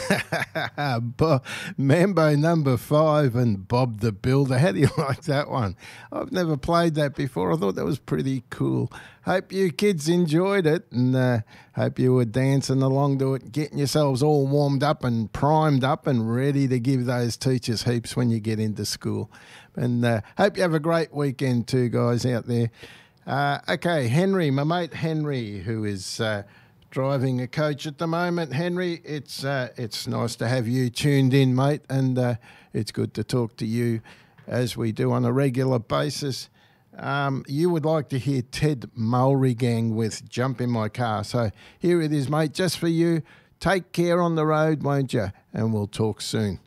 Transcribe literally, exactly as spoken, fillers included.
Bo- Mambo number five and Bob the Builder. How do you like that one? I've never played that before. I thought that was pretty cool. Hope you kids enjoyed it, and uh, hope you were dancing along to it, getting yourselves all warmed up and primed up and ready to give those teachers heaps when you get into school. And uh, hope you have a great weekend too, guys, out there. Uh, okay, Henry, my mate Henry, who is... Uh, driving a coach at the moment. Henry, it's uh, it's nice to have you tuned in, mate, and uh, it's good to talk to you as we do on a regular basis. Um, you would like to hear Ted Mulrigang with Jump in My Car. So here it is, mate, just for you. Take care on the road, won't you? And we'll talk soon.